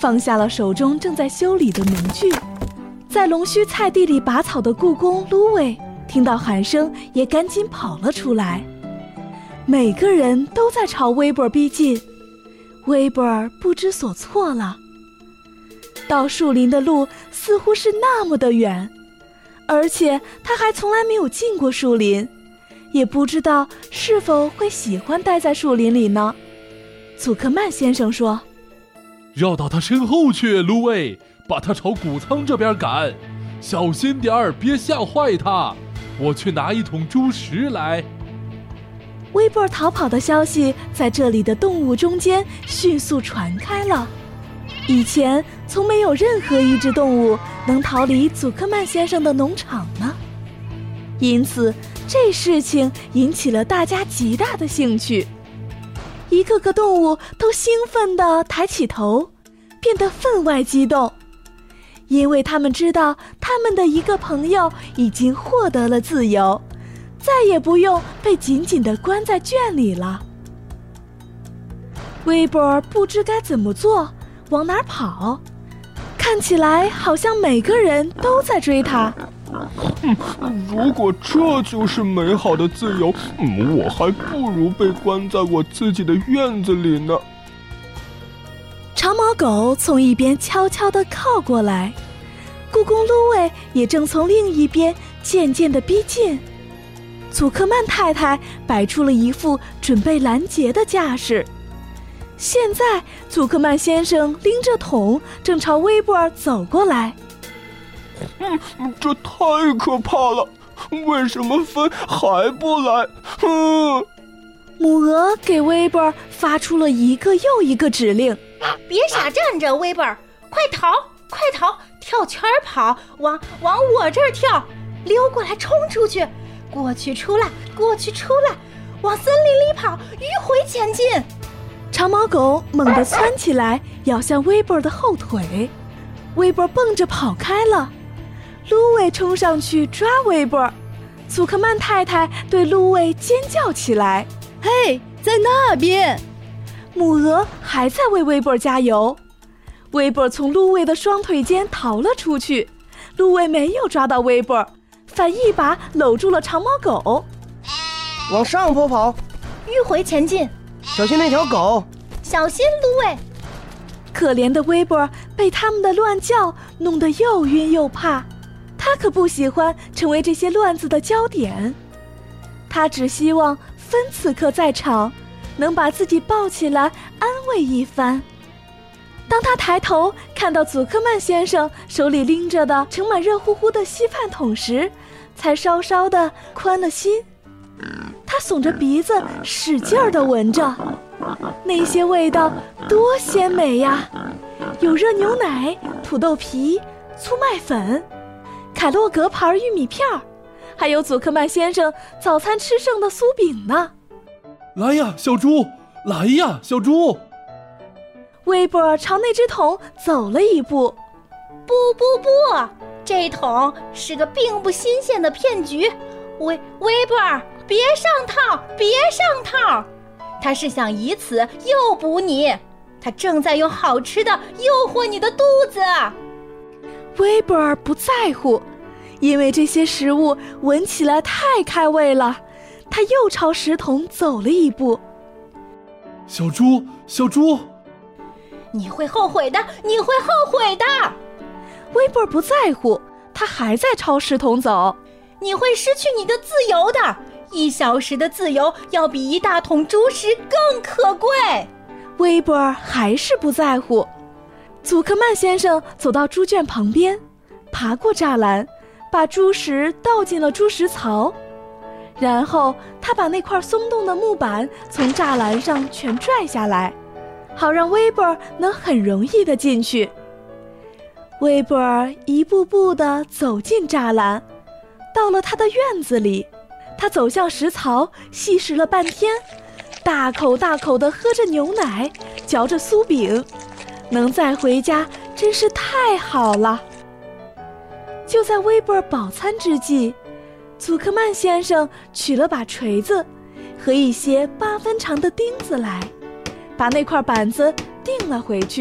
放下了手中正在修理的农具。在龙须菜地里拔草的雇工芦苇听到喊声，也赶紧跑了出来。每个人都在朝威伯逼近，威伯不知所措了。到树林的路似乎是那么的远，而且他还从来没有进过树林，也不知道是否会喜欢待在树林里呢。祖克曼先生说： 绕到他身后去，芦苇，把他朝谷仓这边赶，小心点儿，别吓坏他。我去拿一桶猪食来。 威伯逃跑的消息在这里的动物中间迅速传开了。以前从没有任何一只动物能逃离祖克曼先生的农场呢，因此这事情引起了大家极大的兴趣。一个个动物都兴奋地抬起头，变得分外激动，因为他们知道他们的一个朋友已经获得了自由，再也不用被紧紧地关在圈里了。威伯不知该怎么做，往哪儿跑，看起来好像每个人都在追他。 如果这就是美好的自由，我还不如被关在我自己的院子里呢。 长毛狗从一边悄悄地靠过来，雇工芦苇也正从另一边渐渐地逼近。祖克曼太太摆出了一副准备拦截的架势。现在祖克曼先生拎着桶正朝威伯走过来。 这太可怕了，为什么风还不来？ 母鹅给威伯发出了一个又一个指令： 别傻站着，威伯，快逃快逃，跳圈跑，往我这儿跳，溜过来冲出去，过去出来，过去出来，往森林里跑，迂回前进。 长毛狗猛地窜起来，咬向威伯的后腿，威伯蹦着跑开了。芦苇冲上去抓威伯，祖克曼太太对芦苇尖叫起来： 嘿，在那边！ 母鹅还在为威伯加油。威伯从芦苇的双腿间逃了出去，芦苇没有抓到威伯，反一把搂住了长毛狗。 往上坡跑， 迂回前进， 小心那条狗， 小心芦苇。 可怜的威伯被他们的乱叫弄得又晕又怕，他可不喜欢成为这些乱子的焦点。他只希望芬此刻在场，能把自己抱起来安慰一番。当他抬头看到祖克曼先生手里拎着的盛满热乎乎的稀饭桶时，才稍稍地宽了心。他耸着鼻子使劲儿地闻着，那些味道多鲜美呀！有热牛奶、土豆皮、粗麦粉、凯洛格牌玉米片，还有祖克曼先生早餐吃剩的酥饼呢。 来呀，小猪！来呀，小猪！ 威伯朝那只桶走了一步。 不，这桶是个并不新鲜的骗局。威伯，别上套，别上套！他是想以此诱捕你，他正在用好吃的诱惑你的肚子。 威伯不在乎，因为这些食物闻起来太开胃了。他又朝食桶走了一步。 小猪，小猪！ 你会后悔的，你会后悔的！ 威伯不在乎，他还在朝食桶走。 你会失去你的自由的，1小时的自由要比1大桶猪食更可贵。 威伯还是不在乎。祖克曼先生走到猪圈旁边，爬过栅栏，把猪食倒进了猪食槽，然后他把那块松动的木板从栅栏上全拽下来，好让威伯能很容易地进去。威伯一步步地走进栅栏，到了他的院子里，他走向食槽，细食了半天，大口大口地喝着牛奶，嚼着酥饼，能再回家真是太好了。就在威伯饱餐之际，祖克曼先生取了把锤子和一些8分长的钉子来，把那块板子钉了回去。